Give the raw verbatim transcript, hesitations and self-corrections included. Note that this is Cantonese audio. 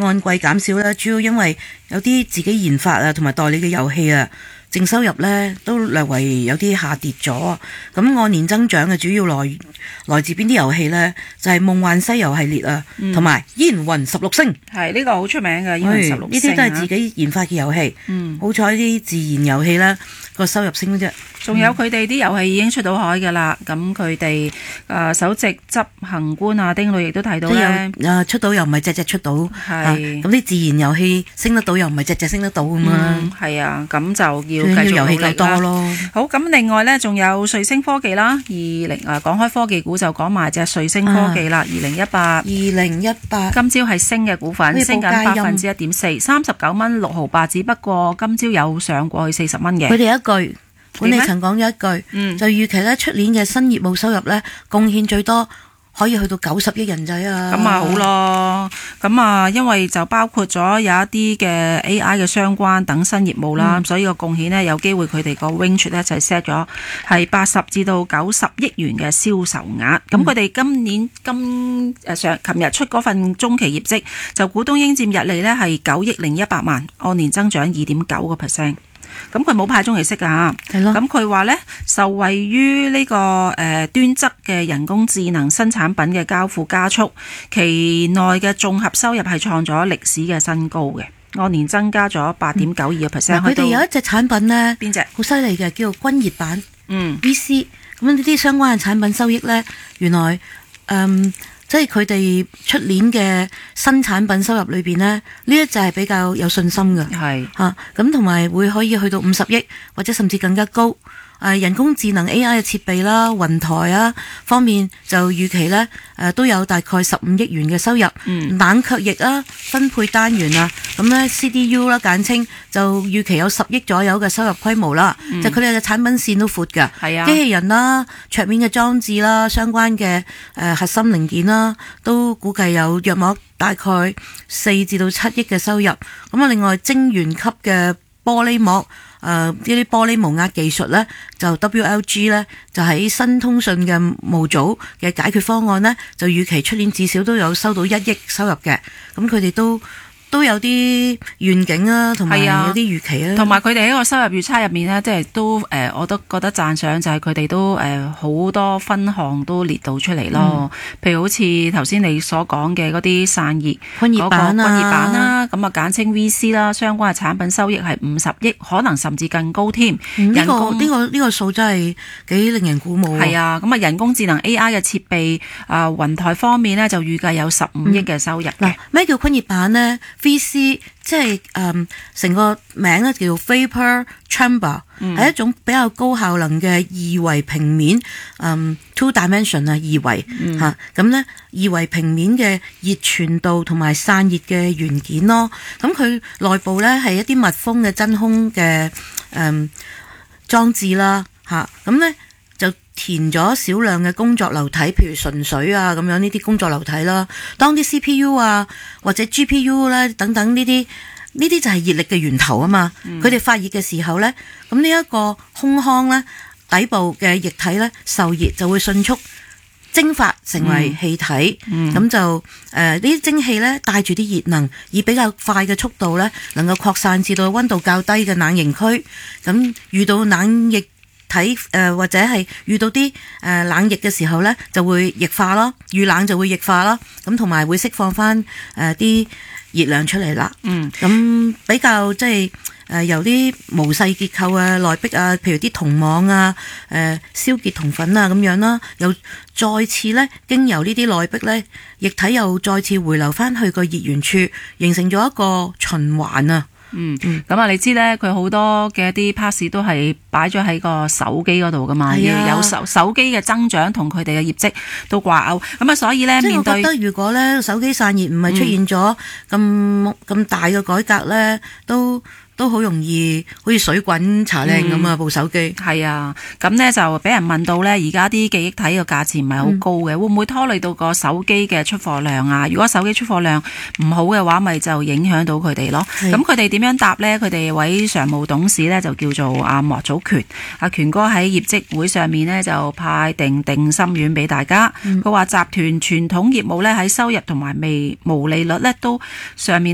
按季減少咧，主要因為有啲自己研發啊同埋代理嘅遊戲啊，淨收入咧都略為有啲下跌咗。咁按年增長嘅主要來來自邊啲遊戲咧？就係、是《夢幻西遊》系列啊，同埋《煙魂十六星》。 係呢、這個好出名嘅《煙魂十六星》。 呢啲都係自己研發嘅遊戲。嗯，好彩啲自然遊戲咧個收入升啫。 仲有佢哋啲遊戲已經出到海㗎啦，咁佢哋誒首席執行官啊丁磊亦都提到咧， 誒出到又唔係隻隻出到， 係咁啲自然遊戲升得到又唔係隻隻升得到咁啊， 係啊，咁就要繼續遊戲夠多咯。 好，咁另外咧仲有瑞星科技啦，二零誒講開科技股就講埋隻瑞星科技啦，二零一八，二零一八今朝係升嘅股份，升緊百分之一點四，三十九蚊六毫八，只不過今朝有上過去四十蚊嘅。 佢哋一句。管理層講咗一句，嗯、就預期咧出年嘅新業務收入咧貢獻最多可以去到九十億人仔啊！ 咁啊好咯，咁啊因為就包括咗有一啲嘅 A I 嘅相關等新業務啦，嗯、所以個貢獻呢，有機會佢哋個 range 咧就 set 咗係八十至到九十億元嘅銷售額。咁佢哋今年今誒上琴日出嗰份中期業績，就股東應佔溢利呢係九億零一百萬，按年增長二點九個 percent。咁佢冇派中期息噶嚇，咁佢話呢，受惠於呢、這個誒、呃、端側嘅人工智能新產品嘅交付加速，期內嘅綜合收入係創咗歷史嘅新高嘅，按年增加咗八點九二個 percent。 佢哋有一隻產品呢， 邊隻？ 好犀利嘅，叫做君熱版， 嗯 V C。咁呢啲相關嘅產品收益呢，原來嗯。即係佢哋出年嘅新產品收入裏邊呢，呢一隻係比較有信心嘅， 係嚇咁同埋會可以去到五十億或者甚至更加高。誒人工智能 A I 嘅設備啦、雲台啊方面就預期呢誒都有大概十五億元嘅收入。嗯、冷卻液啊、分配單元啊，咁呢 C D U 啦簡稱就預期有十億左右嘅收入規模啦。嗯、就佢哋嘅產品線都闊㗎， 係啊， 機器人啦、桌面嘅裝置啦、相關嘅誒核心零件啦，都估計有約莫大概四至到七億嘅收入。咁啊，另外晶圓級嘅玻璃膜。誒呢啲玻璃無壓技術呢，就 W L G 呢，就喺新通訊嘅模組嘅解決方案呢，就預期出年至少都有收到一億收入嘅，咁佢哋都都有啲願景啊，同埋有啲預期啊， 同埋佢哋喺個收入預測入面呢，即係都誒、呃，我都覺得讚賞就係佢哋都誒好、呃、多分項都列到出嚟咯。嗯、譬如好似頭先你所講嘅嗰啲散熱均熱板啊， 均熱板啦，咁啊簡稱 V C 啦，相關嘅產品收益係五十億，可能甚至更高添。呢、 嗯這個呢、這個呢、這個數真係幾令人鼓舞。 係啊，咁啊人工智能 A I 嘅設備啊、呃、雲台方面呢，就預計有十五億嘅收入。嗱、嗯， 咩叫均熱板呢？V C 即係誒成個名咧叫做 Vapor Chamber，係、嗯、一種比較高效能嘅二維平面，嗯 two dimension 啊二維嚇，咁咧二維平面嘅熱傳導同埋散熱嘅元件咯。咁佢內部咧係一啲密封嘅真空嘅誒裝置啦嚇，咁咧。就填咗少量嘅工作流體，譬如純水啊咁樣呢啲工作流體啦。當啲 C P U 啊或者 G P U 咧等等呢啲呢啲就係熱力嘅源頭啊嘛。佢哋、嗯、發熱嘅時候咧，咁呢一個空腔咧底部嘅液體咧受熱就會迅速蒸發成為氣體。咁、嗯嗯、就誒呢啲蒸汽咧帶住啲熱能，以比較快嘅速度咧能夠擴散至到溫度較低嘅冷凝區。咁遇到冷液睇誒、呃、或者係遇到啲誒、呃、冷液嘅時候咧，就會液化咯，遇冷就會液化咯，咁同埋會釋放翻誒啲熱量出嚟啦。嗯，咁比較即係誒由啲毛細結構啊、內壁啊，譬如啲銅網啊、誒燒結銅粉啊咁樣啦，又再次咧經由呢啲內壁咧，液體又再次回流翻去個熱源處，形成咗一個循環啊。嗯， 咁啊，你知咧，佢好多嘅一啲 pass 都係擺咗喺個手機嗰度噶嘛，要、啊、有手手機嘅增長同佢哋嘅業績都掛鈎，咁啊，所以咧面對，我覺得如果咧手機散熱唔係出現咗咁咁大嘅改革咧，都。都好容易好似水滾茶靚咁啊！部手機係啊，咁呢就俾人問到呢，而家啲記憶體嘅價錢唔係好高嘅，嗯、會唔會拖累到個手機嘅出貨量啊？如果手機出貨量唔好嘅話，咪就影響到佢哋咯。咁佢哋點樣答呢？佢哋位常務董事呢，就叫做阿莫祖權，阿權哥喺業績會上面呢，就派定定心丸俾大家。佢話、嗯、集團傳統業務呢，喺收入同埋未毛利率呢，都上面。